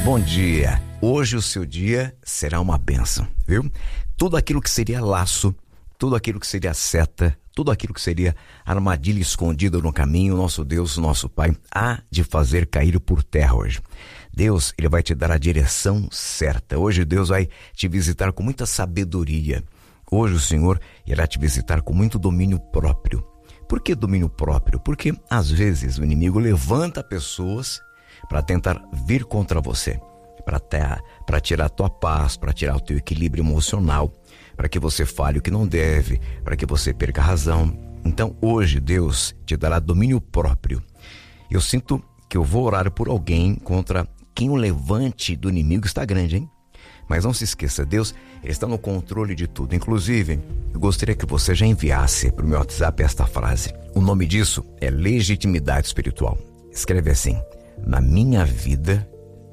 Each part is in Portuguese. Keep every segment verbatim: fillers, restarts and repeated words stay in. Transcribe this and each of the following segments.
Bom dia. Hoje o seu dia será uma bênção, viu? Tudo aquilo que seria laço, tudo aquilo que seria seta, tudo aquilo que seria armadilha escondida no caminho, nosso Deus, nosso Pai, há de fazer cair por terra hoje. Deus, Ele vai te dar a direção certa. Hoje Deus vai te visitar com muita sabedoria. Hoje o Senhor irá te visitar com muito domínio próprio. Por que domínio próprio? Porque às vezes o inimigo levanta pessoas para tentar vir contra você, para tirar a tua paz, para tirar o teu equilíbrio emocional, para que você fale o que não deve, para que você perca a razão. Então hoje Deus te dará domínio próprio. Eu sinto que eu vou orar por alguém contra quem o levante do inimigo está grande, hein? Mas não se esqueça, Deus, Ele está no controle de tudo. Inclusive, eu gostaria que você já enviasse para o meu WhatsApp esta frase. O nome disso é legitimidade espiritual. Escreve assim: na minha vida,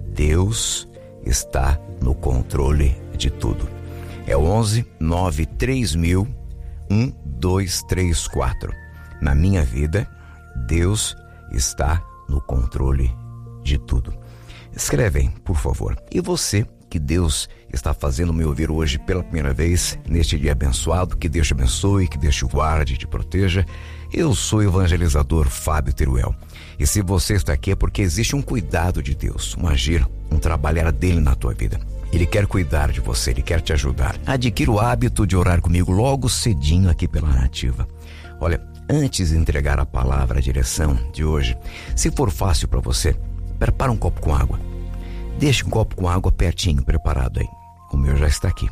Deus está no controle de tudo. É onze nove três mil um dois três quatro. Na minha vida, Deus está no controle de tudo. Escrevem, por favor. E você, que Deus está fazendo me ouvir hoje pela primeira vez, neste dia abençoado, que Deus te abençoe, que Deus te guarde, te proteja. Eu sou o evangelizador Fábio Teruel. E se você está aqui é porque existe um cuidado de Deus, um agir, um trabalhar dele na tua vida. Ele quer cuidar de você, Ele quer te ajudar. Adquira o hábito de orar comigo logo cedinho aqui pela Nativa. Olha, antes de entregar a palavra, a direção de hoje, se for fácil para você, prepara um copo com água. Deixe um copo com água pertinho, preparado aí. O meu já está aqui.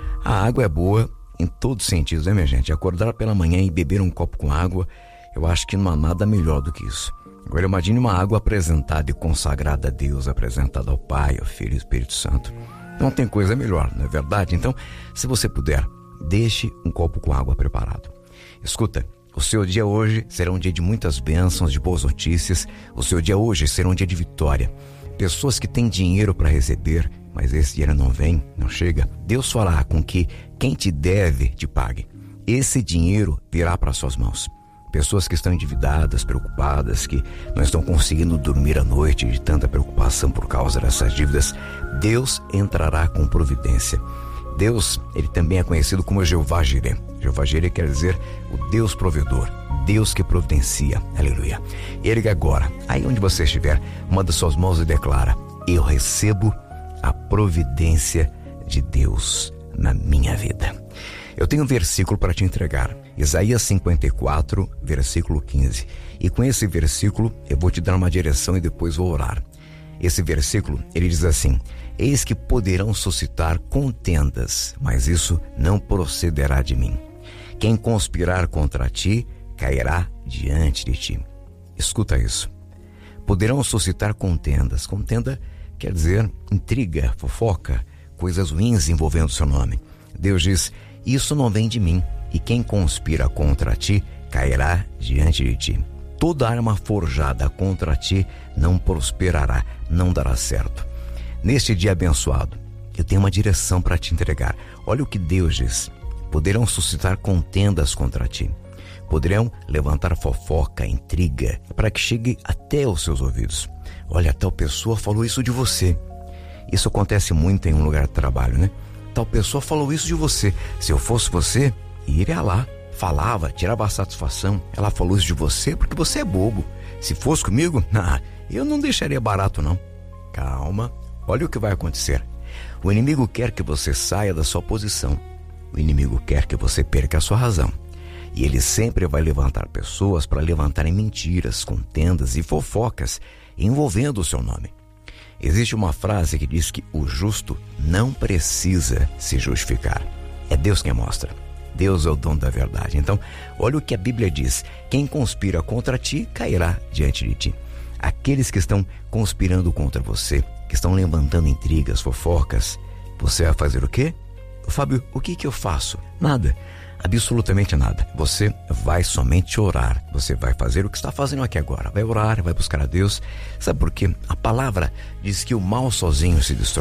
A água é boa em todos os sentidos, né, minha gente? Acordar pela manhã e beber um copo com água, eu acho que não há nada melhor do que isso. Agora imagine uma água apresentada e consagrada a Deus, apresentada ao Pai, ao Filho e ao Espírito Santo. Não tem coisa melhor, não é verdade? Então, se você puder, deixe um copo com água preparado. Escuta, o seu dia hoje será um dia de muitas bênçãos, de boas notícias. O seu dia hoje será um dia de vitória. Pessoas que têm dinheiro para receber, mas esse dinheiro não vem, não chega. Deus fará com que quem te deve te pague. Esse dinheiro virá para suas mãos. Pessoas que estão endividadas, preocupadas, que não estão conseguindo dormir à noite de tanta preocupação por causa dessas dívidas, Deus entrará com providência. Deus, Ele também é conhecido como Jeová Jireh. Jeová Jireh quer dizer o Deus provedor, Deus que providencia. Aleluia. Erga agora, aí onde você estiver, uma das suas mãos e declara: eu recebo a providência de Deus na minha vida. Eu tenho um versículo para te entregar, Isaías cinquenta e quatro, versículo quinze. E com esse versículo eu vou te dar uma direção e depois vou orar. Esse versículo, ele diz assim: eis que poderão suscitar contendas, mas isso não procederá de mim. Quem conspirar contra ti, cairá diante de ti. Escuta isso. Poderão suscitar contendas. Contenda quer dizer intriga, fofoca, coisas ruins envolvendo seu nome. Deus diz: isso não vem de mim, e quem conspira contra ti, cairá diante de ti. Toda arma forjada contra ti não prosperará, não dará certo. Neste dia abençoado, eu tenho uma direção para te entregar. Olha o que Deus diz: poderão suscitar contendas contra ti, poderão levantar fofoca, intriga, para que chegue até os seus ouvidos. Olha, tal pessoa falou isso de você. Isso acontece muito em um lugar de trabalho, né? Tal pessoa falou isso de você. Se eu fosse você, iria lá, falava, tirava a satisfação. Ela falou isso de você porque você é bobo. Se fosse comigo, não, eu não deixaria barato não. Calma, olha o que vai acontecer. O inimigo quer que você saia da sua posição. O inimigo quer que você perca a sua razão. E ele sempre vai levantar pessoas para levantarem mentiras, contendas e fofocas envolvendo o seu nome. Existe uma frase que diz que o justo não precisa se justificar. É Deus quem mostra. Deus é o dono da verdade. Então, olha o que a Bíblia diz: quem conspira contra ti, cairá diante de ti. Aqueles que estão conspirando contra você, que estão levantando intrigas, fofocas, você vai fazer o quê? Fábio, o que que eu faço? Nada. Absolutamente nada. Você vai somente orar. Você vai fazer o que está fazendo aqui agora. Vai orar, vai buscar a Deus. Sabe por quê? A palavra diz que o mal sozinho se destrói.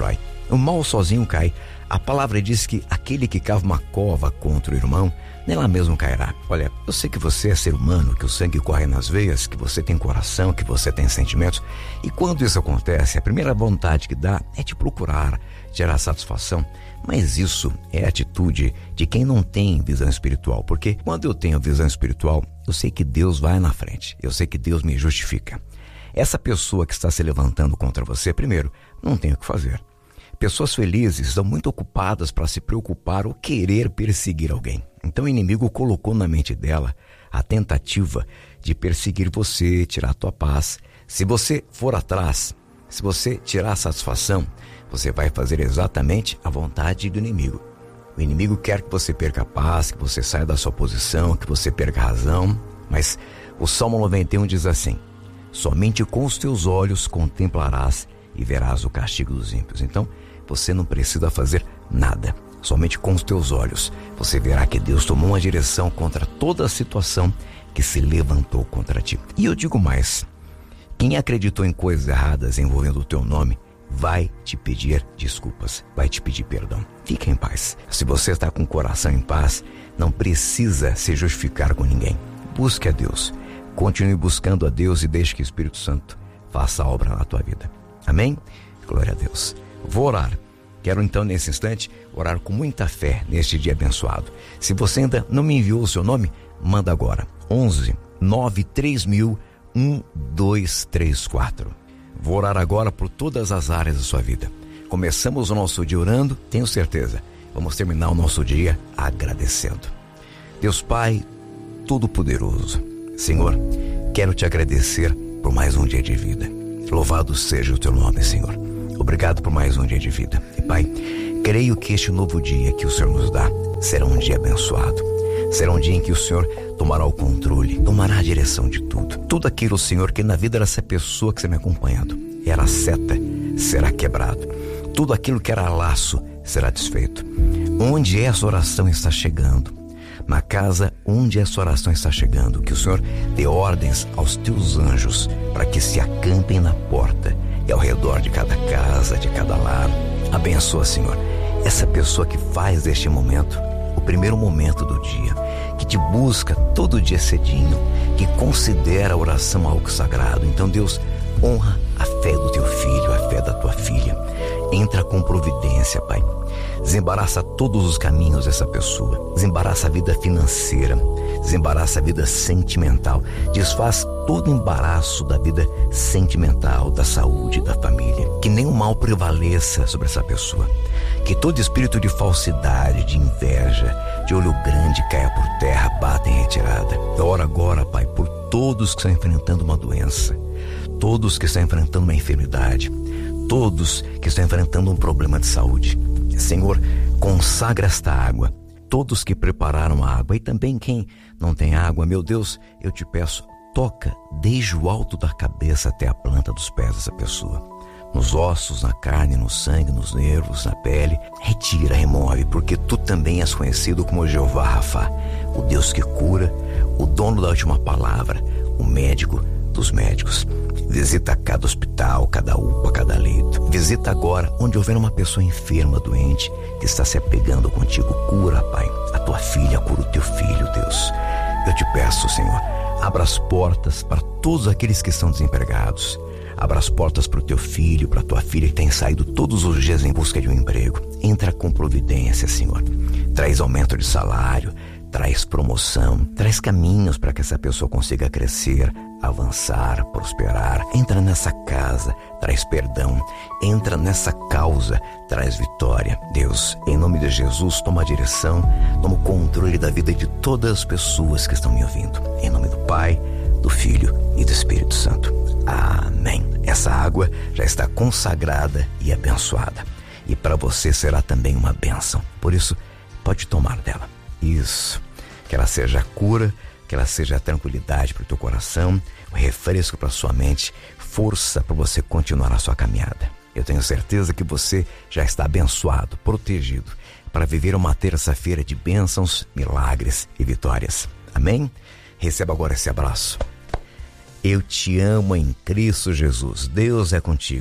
O mal sozinho cai. A palavra diz que aquele que cava uma cova contra o irmão, nela mesmo cairá. Olha, eu sei que você é ser humano, que o sangue corre nas veias, que você tem coração, que você tem sentimentos. E quando isso acontece, a primeira vontade que dá é te procurar, gerar satisfação. Mas isso é a atitude de quem não tem visão espiritual. Porque quando eu tenho visão espiritual, eu sei que Deus vai na frente. Eu sei que Deus me justifica. Essa pessoa que está se levantando contra você, primeiro, não tem o que fazer. Pessoas felizes estão muito ocupadas para se preocupar ou querer perseguir alguém. Então o inimigo colocou na mente dela a tentativa de perseguir você, tirar a tua paz. Se você for atrás, se você tirar a satisfação, você vai fazer exatamente a vontade do inimigo. O inimigo quer que você perca a paz, que você saia da sua posição, que você perca a razão. Mas o Salmo noventa e um diz assim: somente com os teus olhos contemplarás e verás o castigo dos ímpios. Então, você não precisa fazer nada. Somente com os teus olhos você verá que Deus tomou uma direção contra toda a situação que se levantou contra ti. E eu digo mais: quem acreditou em coisas erradas envolvendo o teu nome vai te pedir desculpas, vai te pedir perdão. Fica em paz. Se você está com o coração em paz, não precisa se justificar com ninguém. Busque a Deus. Continue buscando a Deus e deixe que o Espírito Santo faça a obra na tua vida. Amém? Glória a Deus. Vou orar. Quero então, nesse instante, orar com muita fé neste dia abençoado. Se você ainda não me enviou o seu nome, manda agora. onze, nove três mil, um dois três quatro. Vou orar agora por todas as áreas da sua vida. Começamos o nosso dia orando, tenho certeza. Vamos terminar o nosso dia agradecendo. Deus Pai Todo-Poderoso, Senhor, quero te agradecer por mais um dia de vida. Louvado seja o teu nome, Senhor. Obrigado por mais um dia de vida. E Pai, creio que este novo dia que o Senhor nos dá será um dia abençoado. Será um dia em que o Senhor tomará o controle, tomará a direção de tudo. Tudo aquilo, Senhor, que na vida dessa pessoa que está me acompanhando era seta, será quebrado. Tudo aquilo que era laço será desfeito. Onde essa oração está chegando, na casa onde essa oração está chegando, que o Senhor dê ordens aos teus anjos para que se acampem na porta e ao redor de cada casa, de cada lar. Abençoa, Senhor, essa pessoa que faz deste momento o primeiro momento do dia, que te busca todo dia cedinho, que considera a oração algo sagrado. Então, Deus, honra a fé do teu filho, a fé da tua filha. Entra com providência, Pai. Desembaraça todos os caminhos dessa pessoa. Desembaraça a vida financeira. Desembaraça a vida sentimental. Desfaz todo o embaraço da vida sentimental, da saúde, da família. Que nenhum mal prevaleça sobre essa pessoa. Que todo espírito de falsidade, de inveja, de olho grande caia por terra, bata em retirada. Eu oro agora, Pai, por todos que estão enfrentando uma doença. Todos que estão enfrentando uma enfermidade. Todos que estão enfrentando um problema de saúde. Senhor, consagra esta água. Todos que prepararam a água e também quem não tem água, meu Deus, eu te peço, toca desde o alto da cabeça até a planta dos pés dessa pessoa. Nos ossos, na carne, no sangue, nos nervos, na pele. Retira, remove, porque tu também és conhecido como Jeová Rafá, o Deus que cura, o dono da última palavra, o médico dos médicos. Visita cada hospital, cada U P A, cada leito. Visita agora onde houver uma pessoa enferma, doente, que está se apegando contigo. Cura, Pai, a tua filha, cura o teu filho, Deus. Eu te peço, Senhor, abra as portas para todos aqueles que estão desempregados. Abra as portas para o teu filho, para a tua filha que tem saído todos os dias em busca de um emprego. Entra com providência, Senhor. Traz aumento de salário, traz promoção, traz caminhos para que essa pessoa consiga crescer, avançar, prosperar. Entra nessa casa, traz perdão. Entra nessa causa, traz vitória. Deus, em nome de Jesus, toma a direção, toma o controle da vida de todas as pessoas que estão me ouvindo. Em nome do Pai, do Filho e do Espírito Santo. Amém. Essa água já está consagrada e abençoada. E para você será também uma bênção. Por isso, pode tomar dela. Isso. Que ela seja a cura, que ela seja a tranquilidade para o teu coração, o refresco para a sua mente, força para você continuar a sua caminhada. Eu tenho certeza que você já está abençoado, protegido, para viver uma terça-feira de bênçãos, milagres e vitórias. Amém? Receba agora esse abraço. Eu te amo em Cristo Jesus. Deus é contigo.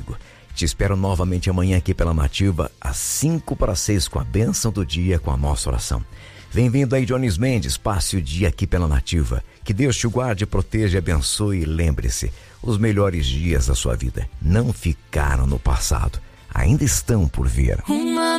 Te espero novamente amanhã aqui pela Nativa, às cinco para seis, com a bênção do dia, com a nossa oração. Vem vindo aí, Jones Mendes, passe o dia aqui pela Nativa. Que Deus te guarde, proteja e abençoe. E lembre-se, os melhores dias da sua vida não ficaram no passado, ainda estão por vir. Uma